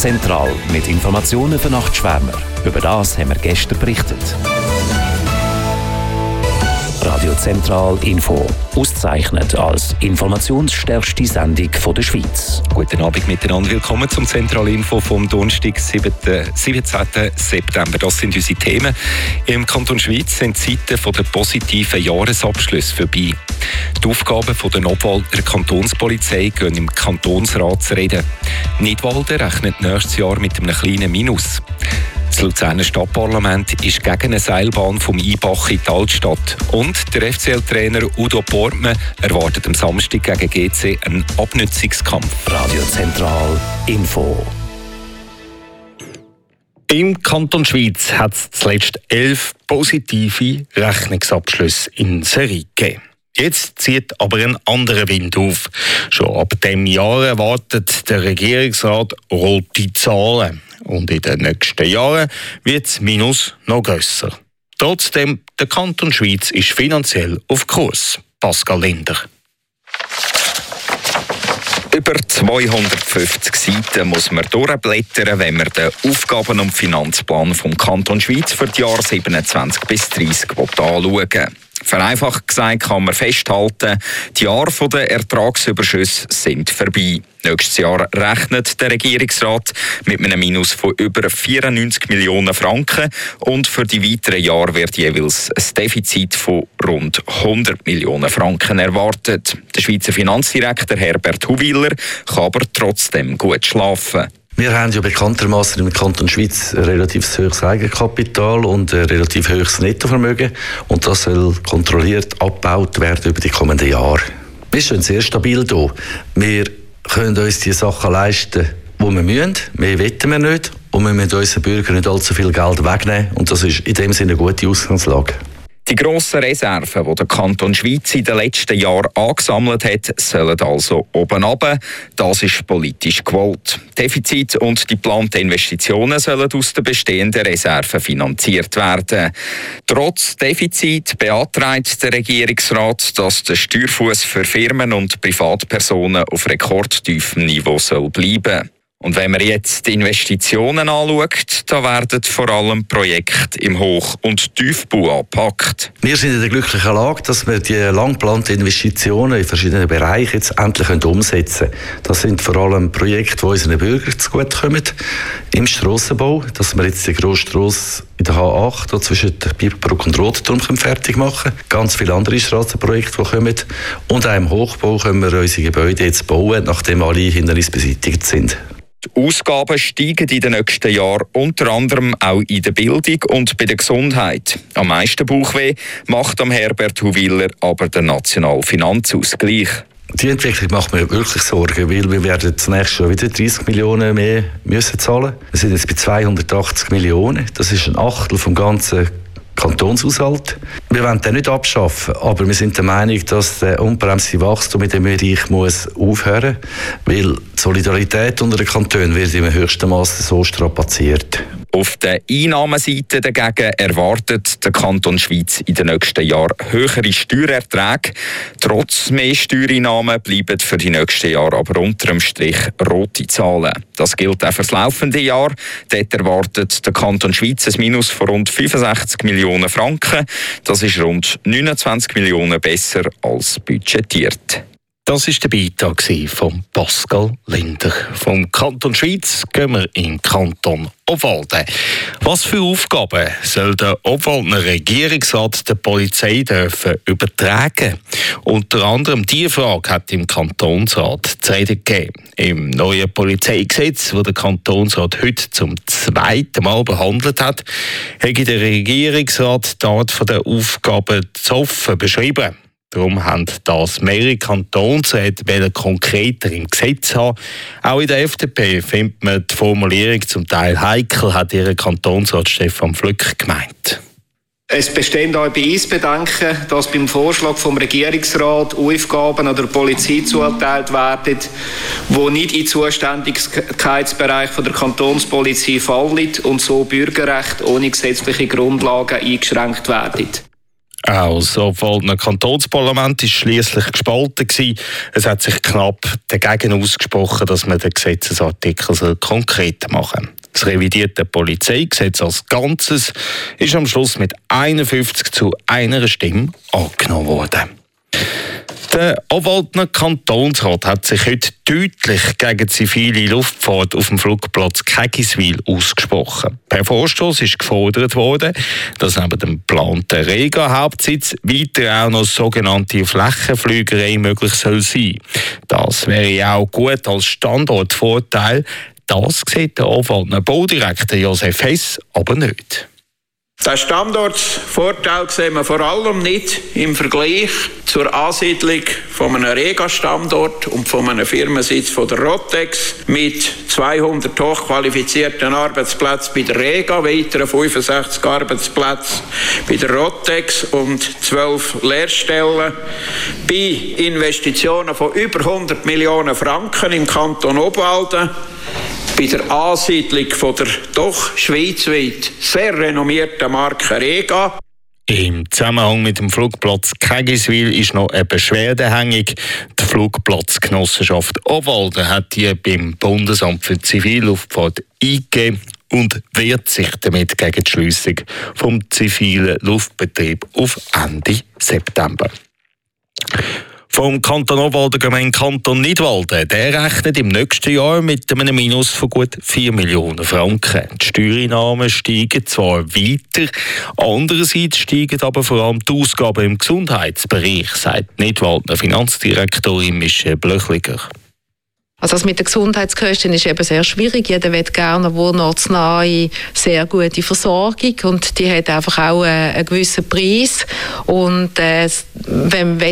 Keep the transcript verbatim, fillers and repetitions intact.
Zentral mit Informationen für Nachtschwärmer. Über das haben wir gestern berichtet. Radio Zentral Info. Ausgezeichnet als informationsstärkste Sendung von der Schweiz. Guten Abend miteinander. Willkommen zum Zentral Info vom Donnerstag, siebzehnten September. Das sind unsere Themen. Im Kanton Schweiz sind die Zeiten der positiven Jahresabschlüsse vorbei. Die Aufgaben der Nobwalder Kantonspolizei gehen im Kantonsrat zu reden. Nidwalden rechnet nächstes Jahr mit einem kleinen Minus. Das Luzerner Stadtparlament ist gegen eine Seilbahn vom Einbach in die Altstadt. Und der F C L-Trainer Udo Portmann erwartet am Samstag gegen G C einen Abnutzungskampf. Radio Zentral Info. Im Kanton Schweiz hat es zuletzt elf positive Rechnungsabschlüsse in Serie gegeben. Jetzt zieht aber ein anderer Wind auf. Schon ab diesem Jahr erwartet der Regierungsrat rote Zahlen. Und in den nächsten Jahren wird das Minus noch grösser. Trotzdem, der Kanton Schweiz ist finanziell auf Kurs. Pascal Linder. Über zweihundertfünfzig Seiten muss man durchblättern, wenn man den Aufgaben- und Finanzplan vom Kanton Schweiz für die Jahre siebenundzwanzig bis dreißig anschauen will. Vereinfacht gesagt kann man festhalten, die Jahre der Ertragsüberschüsse sind vorbei. Nächstes Jahr rechnet der Regierungsrat mit einem Minus von über vierundneunzig Millionen Franken und für die weiteren Jahre wird jeweils ein Defizit von rund hundert Millionen Franken erwartet. Der Schweizer Finanzdirektor Herbert Huwiler kann aber trotzdem gut schlafen. Wir haben ja bekanntermaßen im Kanton Schweiz ein relativ hohes Eigenkapital und ein relativ hohes Nettovermögen. Und das soll kontrolliert abgebaut werden über die kommenden Jahre. Wir stehen sehr stabil da. Wir können uns die Sachen leisten, die wir müssen. Mehr wollen wir nicht. Und wir müssen unseren Bürgern nicht allzu viel Geld wegnehmen. Und das ist in dem Sinne eine gute Ausgangslage. Die grossen Reserven, die der Kanton Schweiz in den letzten Jahren angesammelt hat, sollen also oben runter. Das ist politisch gewollt. Defizit und die geplanten Investitionen sollen aus den bestehenden Reserven finanziert werden. Trotz Defizit beantragt der Regierungsrat, dass der Steuerfuss für Firmen und Privatpersonen auf rekordtiefem Niveau soll bleiben. Und wenn man jetzt die Investitionen anschaut, da werden vor allem Projekte im Hoch- und Tiefbau angepackt. Wir sind in der glücklichen Lage, dass wir die lang geplanten Investitionen in verschiedenen Bereichen jetzt endlich umsetzen können. Das sind vor allem Projekte, die unseren Bürgern zugutekommen. Im Strassenbau, dass wir jetzt die grosse Strasse in der H acht zwischen Biberbrücke und Rotturm fertig machen können. Ganz viele andere Strassenprojekte, die kommen. Und auch im Hochbau können wir unsere Gebäude jetzt bauen, nachdem alle Hindernisse beseitigt sind. Die Ausgaben steigen in den nächsten Jahren unter anderem auch in der Bildung und bei der Gesundheit. Am meisten Bauchweh macht am Herbert Huwiler aber der nationale Finanzausgleich. Die Entwicklung macht mir wirklich Sorgen, weil wir werden zunächst schon wieder dreißig Millionen mehr müssen zahlen. Wir sind jetzt bei zweihundertachtzig Millionen. Das ist ein Achtel vom ganzen Kantonshaushalt. Wir wollen den nicht abschaffen, aber wir sind der Meinung, dass der unbremste Wachstum in diesem Bereich muss aufhören muss, weil die Solidarität unter den Kantonen wird im höchsten Maße so strapaziert. Auf der Einnahmenseite dagegen erwartet der Kanton Schweiz in den nächsten Jahren höhere Steuererträge. Trotz mehr Steuereinnahmen bleiben für die nächsten Jahre aber unter dem Strich rote Zahlen. Das gilt auch für das laufende Jahr. Dort erwartet der Kanton Schweiz ein Minus von rund fünfundsechzig Millionen Franken. Das ist rund neunundzwanzig Millionen besser als budgetiert. Das war der Beitrag von Pascal Linder. Vom Kanton Schweiz gehen wir in den Kanton Obwalden. Was für Aufgaben soll der Obwaldner Regierungsrat der Polizei dürfen übertragen? Unter anderem diese Frage hat im Kantonsrat zu reden gegeben. Im neuen Polizeigesetz, das der Kantonsrat heute zum zweiten Mal behandelt hat, hat der Regierungsrat die Art der Aufgaben zu offen beschrieben. Darum haben das mehrere Kantonsräte konkreter im Gesetz haben. Auch in der F D P findet man die Formulierung zum Teil heikel, hat ihr Kantonsrat Stefan Flück gemeint. Es bestehen auch bei uns Bedenken, dass beim Vorschlag vom Regierungsrat Aufgaben an der Polizei zugeteilt werden, die nicht in den Zuständigkeitsbereich der Kantonspolizei fallen und so Bürgerrechte ohne gesetzliche Grundlagen eingeschränkt werden. Auch das Obwaldner Kantonsparlament war schliesslich gespalten gewesen. Es hat sich knapp dagegen ausgesprochen, dass man den Gesetzesartikel konkret machen soll. Das revidierte Polizeigesetz als Ganzes ist am Schluss mit einundfünfzig zu einer Stimme angenommen worden. Der Obwaldner Kantonsrat hat sich heute deutlich gegen zivile Luftfahrt auf dem Flugplatz Kägiswil ausgesprochen. Per Vorstoss ist gefordert worden, dass neben dem geplanten Rega-Hauptsitz weiter auch noch sogenannte Flächenflügerei möglich soll sein. Das wäre auch gut als Standortvorteil. Das sieht der Obwaldner Baudirektor Josef Hess aber nicht. Den Standortvorteil sehen wir vor allem nicht im Vergleich zur Ansiedlung von einem Rega-Standort und von einem Firmensitz von der Rotex mit zweihundert hochqualifizierten Arbeitsplätzen bei der Rega, weiteren fünfundsechzig Arbeitsplätzen bei der Rotex und zwölf Lehrstellen. Bei Investitionen von über hundert Millionen Franken im Kanton Obwalden. Bei der Ansiedlung von der doch schweizweit sehr renommierten Marke Rega. Im Zusammenhang mit dem Flugplatz Kägiswil ist noch eine Beschwerde hängig. Die Flugplatzgenossenschaft Obwalden hat die beim Bundesamt für Zivilluftfahrt eingegeben und wehrt sich damit gegen die Schliessung vom zivilen Luftbetrieb auf Ende September. Vom Kanton Obwalden gehen wir in den Kanton Nidwalden. Der rechnet im nächsten Jahr mit einem Minus von gut vier Millionen Franken. Die Steuereinnahmen steigen zwar weiter, andererseits steigen aber vor allem die Ausgaben im Gesundheitsbereich, sagt Nidwaldner Finanzdirektorin Michelle Blöchliger. Also das mit den Gesundheitskosten ist eben sehr schwierig. Jeder will gerne wohnortsnahe, sehr gute Versorgung und die hat einfach auch einen gewissen Preis. Und äh, wenn